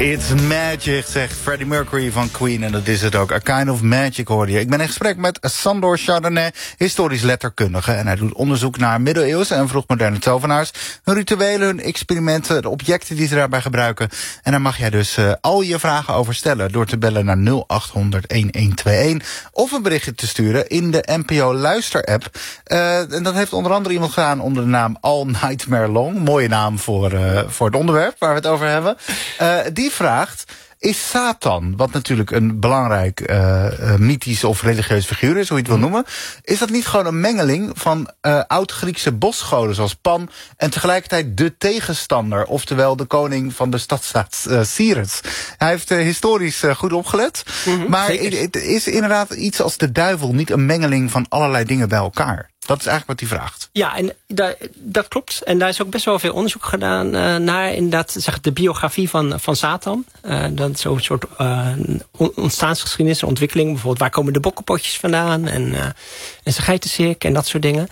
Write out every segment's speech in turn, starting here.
It's magic, zegt Freddie Mercury van Queen. En dat is het ook. A kind of magic hoorde je. Ik ben in gesprek met Sandor Chardonnay, historisch letterkundige. En hij doet onderzoek naar middeleeuwse en vroegmoderne tovenaars. Hun rituelen, hun experimenten, de objecten die ze daarbij gebruiken. En daar mag jij dus al je vragen over stellen door te bellen naar 0800-1121. Of een berichtje te sturen in de NPO Luister-app. En dat heeft onder andere iemand gedaan onder de naam All Nightmare Long. Mooie naam voor het onderwerp waar we het over hebben. Die vraagt, is Satan, wat natuurlijk een belangrijk mythisch of religieus figuur is, hoe je het wil noemen, is dat niet gewoon een mengeling van oud-Griekse bosgoden zoals Pan en tegelijkertijd de tegenstander, oftewel de koning van de stadstaat Ceres? Hij heeft historisch goed opgelet, maar het is inderdaad iets als de duivel niet een mengeling van allerlei dingen bij elkaar. Dat is eigenlijk wat hij vraagt. Ja, en dat klopt. En daar is ook best wel veel onderzoek gedaan naar inderdaad, zeg, de biografie van Satan. Dat is zo'n soort ontstaansgeschiedenis en ontwikkeling. Bijvoorbeeld, waar komen de bokkenpotjes vandaan? En zijn geitensik en dat soort dingen.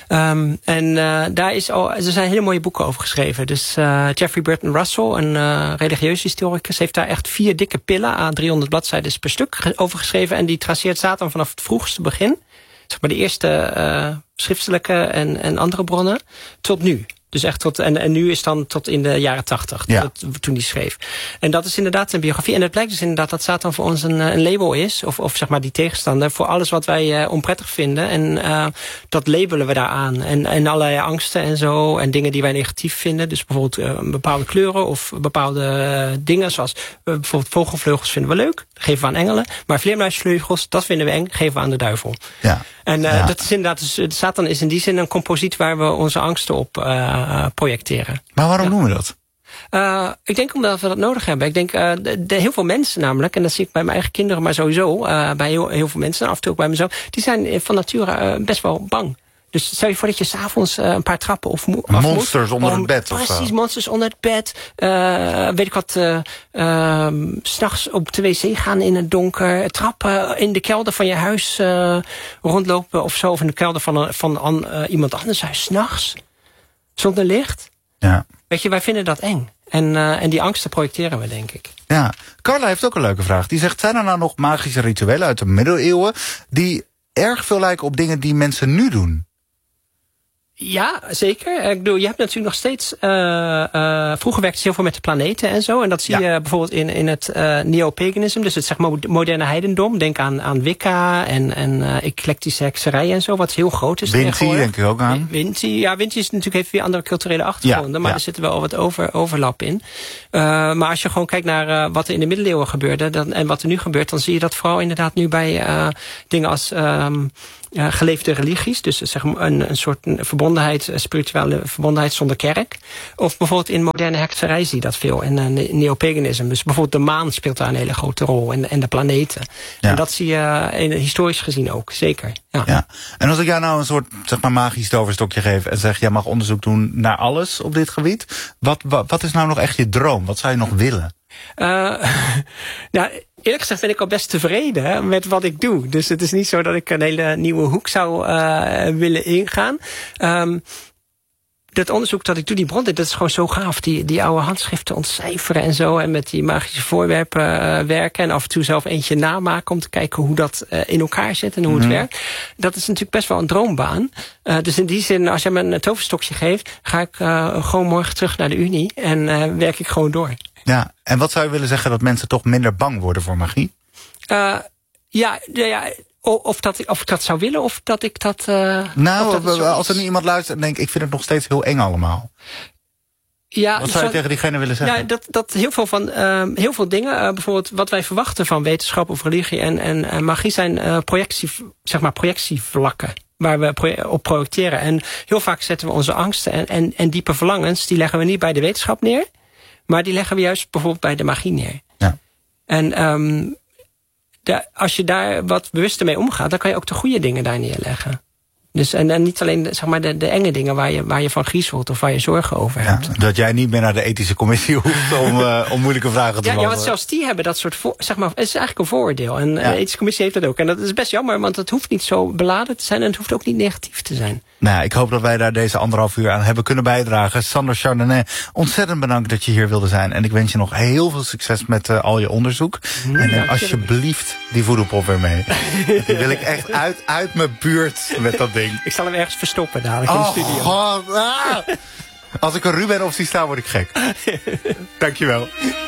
Daar is er zijn hele mooie boeken over geschreven. Dus Jeffrey Burton Russell, een religieus historicus, heeft daar echt 4 dikke pillen aan 300 bladzijden per stuk over geschreven. En die traceert Satan vanaf het vroegste begin, zeg maar de eerste schriftelijke en andere bronnen, tot nu. Dus echt tot, en nu is dan tot in de jaren 80, toen hij schreef. En dat is inderdaad een biografie. En het blijkt dus inderdaad dat Satan voor ons een label is, of zeg maar die tegenstander, voor alles wat wij onprettig vinden. En dat labelen we daaraan. En allerlei angsten en zo, en dingen die wij negatief vinden. Dus bijvoorbeeld bepaalde kleuren of bepaalde dingen, zoals bijvoorbeeld vogelvleugels vinden we leuk, geven we aan engelen. Maar vleermuisvleugels, dat vinden we eng, geven we aan de duivel. Ja. En dat is inderdaad, dus Satan is in die zin een composiet waar we onze angsten op projecteren. Maar waarom doen we dat? Ik denk omdat we dat nodig hebben. Ik denk, heel veel mensen namelijk, en dat zie ik bij mijn eigen kinderen, maar sowieso bij heel veel mensen, af en toe ook bij mezelf, die zijn van nature best wel bang. Dus stel je voor dat je 's avonds een paar trappen af moet. Monsters onder het bed. Precies, monsters onder het bed. Weet ik wat, 's nachts op de wc gaan in het donker. Trappen in de kelder van je huis rondlopen of zo. Of in de kelder van iemand anders huis 's nachts. Zonder licht. Ja. Weet je, wij vinden dat eng. En die angsten projecteren we, denk ik. Ja, Carla heeft ook een leuke vraag. Die zegt, zijn er nou nog magische rituelen uit de middeleeuwen die erg veel lijken op dingen die mensen nu doen? Ja, zeker. Ik bedoel, je hebt natuurlijk nog steeds vroeger werkte ze heel veel met de planeten en zo. En dat zie je bijvoorbeeld in het neopaganisme. Dus het zeg maar moderne heidendom. Denk aan Wicca en eclectische hekserij en zo. Wat heel groot is. Winti denk ik ook aan. Winti is natuurlijk, heeft weer andere culturele achtergronden. Maar er zit wel wat overlap in. Maar als je gewoon kijkt naar wat er in de middeleeuwen gebeurde en wat er nu gebeurt, dan zie je dat vooral inderdaad nu bij dingen als geleefde religies, dus zeg maar een soort verbondenheid, spirituele verbondenheid zonder kerk. Of bijvoorbeeld in moderne hekserij zie je dat veel. En neopaganisme. Dus bijvoorbeeld de maan speelt daar een hele grote rol. En de planeten. Ja. En dat zie je historisch gezien ook, zeker. Ja. En als ik jou nou een soort, zeg maar, magisch toverstokje geef en zeg, jij mag onderzoek doen naar alles op dit gebied. Wat is nou nog echt je droom? Wat zou je nog willen? Nou, eerlijk gezegd ben ik al best tevreden met wat ik doe. Dus het is niet zo dat ik een hele nieuwe hoek zou willen ingaan. Dat onderzoek dat ik doe, die bron, dat is gewoon zo gaaf. Die oude handschriften ontcijferen en zo. En met die magische voorwerpen werken. En af en toe zelf eentje namaken om te kijken hoe dat in elkaar zit en hoe het werkt. Dat is natuurlijk best wel een droombaan. Dus in die zin, als jij me een toverstokje geeft, ga ik gewoon morgen terug naar de Unie. En werk ik gewoon door. Ja, en wat zou je willen zeggen dat mensen toch minder bang worden voor magie? Of ik dat zou willen, of dat ik dat... als er nu iemand luistert en denkt, ik vind het nog steeds heel eng allemaal. Ja, wat zou je tegen diegene willen zeggen? Ja, dat heel veel dingen, bijvoorbeeld wat wij verwachten van wetenschap of religie en magie zijn projectievlakken. Waar we op projecteren. En heel vaak zetten we onze angsten en diepe verlangens, die leggen we niet bij de wetenschap neer. Maar die leggen we juist bijvoorbeeld bij de magie neer. Ja. En als je daar wat bewuster mee omgaat, dan kan je ook de goede dingen daar neerleggen. Dus, en niet alleen zeg maar de enge dingen waar je van griezelt of waar je zorgen over hebt. Dat jij niet meer naar de ethische commissie hoeft om moeilijke vragen te beantwoorden. Ja, want zelfs die hebben dat soort, zeg maar, het is eigenlijk een vooroordeel. En de ethische commissie heeft dat ook. En dat is best jammer, want het hoeft niet zo beladen te zijn en het hoeft ook niet negatief te zijn. Nou, ik hoop dat wij daar deze 1,5 uur aan hebben kunnen bijdragen. Sander Chardonnay, ontzettend bedankt dat je hier wilde zijn. En ik wens je nog heel veel succes met al je onderzoek. En neem alsjeblieft die voodoo-pop weer mee. Die wil ik echt uit mijn buurt met dat ding. Ik zal hem ergens verstoppen dadelijk in de studio. God, Als ik een Ruben op zie staan, word ik gek. Dankjewel.